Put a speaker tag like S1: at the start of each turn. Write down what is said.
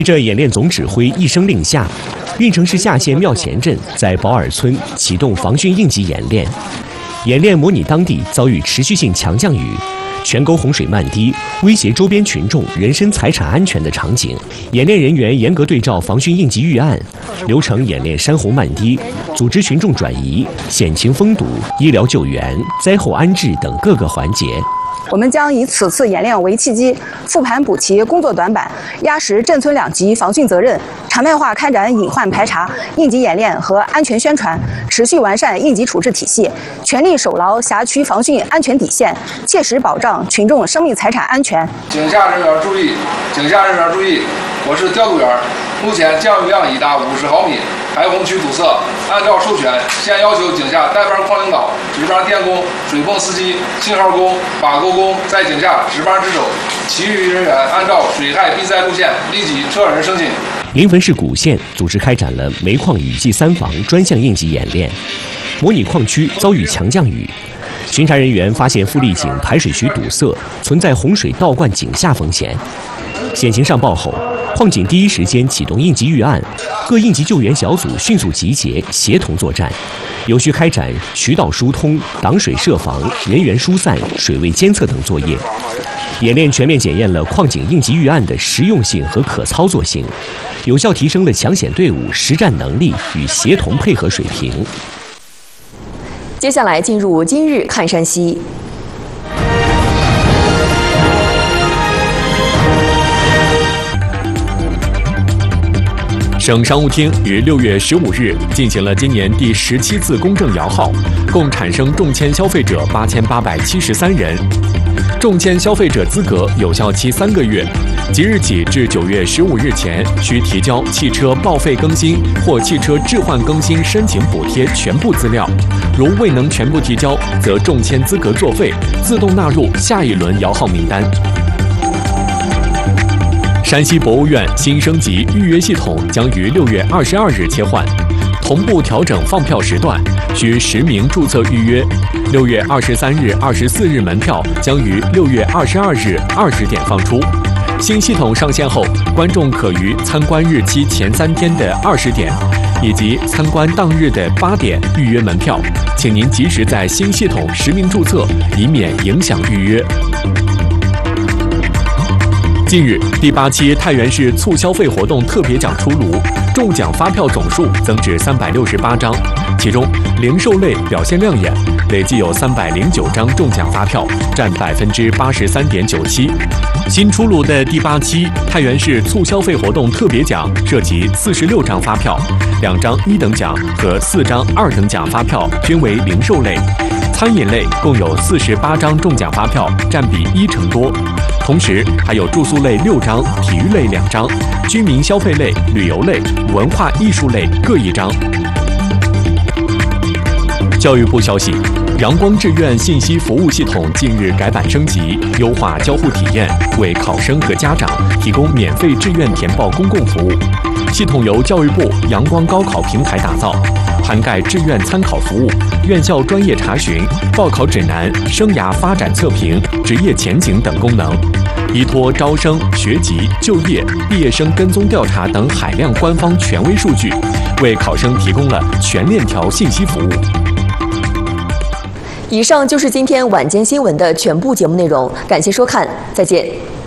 S1: 这演练总指挥一声令下，运城市下县庙前镇在保尔村启动防汛应急演练。演练模拟当地遭遇持续性强降雨，泉沟洪水漫堤，威胁周边群众人身财产安全的场景。演练人员严格对照防汛应急预案，流程演练山洪漫堤、组织群众转移、险情封堵、医疗救援、灾后安置等各个环节。
S2: 我们将以此次演练为契机，复盘补齐工作短板，压实镇村两级防汛责任，常态化开展隐患排查、应急演练和安全宣传，持续完善应急处置体系，全力守牢辖区防汛安全底线，切实保障群众生命财产安全。
S3: 井下人员注意！井下人员注意！我是调度员，目前降雨量已达50毫米。排洪区堵塞，按照授权，现要求井下带班矿领导、值班电工、水泵司机、信号工、把沟工在井下值班值守，其余人员按照水害避灾路线立即撤人升井。
S1: 临汾市古县组织开展了煤矿雨季3防专项应急演练，模拟矿区遭遇强降雨，巡查人员发现富力井排水渠堵塞，存在洪水倒灌井下风险。险情上报后，矿井第一时间启动应急预案，各应急救援小组迅速集结，协同作战，有序开展渠道疏通、挡水设防、人员疏散、水位监测等作业。演练全面检验了矿井应急预案的实用性和可操作性，有效提升了抢险队伍实战能力与协同配合水平。
S4: 接下来进入今日看山西。
S5: 省商务厅于6月15日进行了今年第17次公证摇号，共产生中签消费者8873人，中签消费者资格有效期3个月，即日起至9月15日前需提交汽车报废更新或汽车置换更新申请补贴全部资料，如未能全部提交，则中签资格作废，自动纳入下一轮摇号名单。山西博物院新升级预约系统将于6月22日切换，同步调整放票时段，需实名注册预约。6月23日、24日门票将于6月22日20点放出。新系统上线后，观众可于参观日期前3天的20点，以及参观当日的8点预约门票，请您及时在新系统实名注册，以免影响预约。近日，第8期太原市促消费活动特别奖出炉，中奖发票总数增至368张，其中零售类表现亮眼，累计有309张中奖发票，占83.97%。新出炉的第8期太原市促消费活动特别奖涉及46张发票，2张1等奖和4张2等奖发票均为零售类。餐饮类共有48张中奖发票，占比1成多。同时还有住宿类6张，体育类2张，居民消费类、旅游类、文化艺术类各1张。教育部消息，阳光志愿信息服务系统近日改版升级，优化交互体验，为考生和家长提供免费志愿填报公共服务。系统由教育部阳光高考平台打造，涵盖志愿参考服务、院校专业查询、报考指南、生涯发展测评、职业前景等功能，依托招生、学籍、就业、毕业生跟踪调查等海量官方权威数据，为考生提供了全链条信息服务。
S4: 以上就是今天晚间新闻的全部节目内容，感谢收看，再见。